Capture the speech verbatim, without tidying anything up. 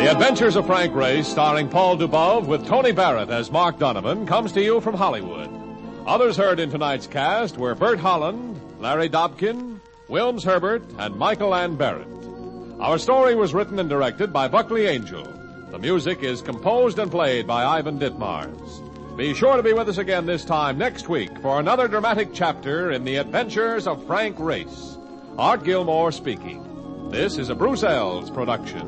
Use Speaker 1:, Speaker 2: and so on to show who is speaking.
Speaker 1: The Adventures of Frank Race, starring Paul Dubove with Tony Barrett as Mark Donovan, comes to you from Hollywood. Others heard in tonight's cast were Bert Holland, Larry Dobkin, Wilms Herbert, and Michael Ann Barrett. Our story was written and directed by Buckley Angel. The music is composed and played by Ivan Ditmars. Be sure to be with us again this time next week for another dramatic chapter in the Adventures of Frank Race. Art Gilmore speaking. This is a Bruce Ells production.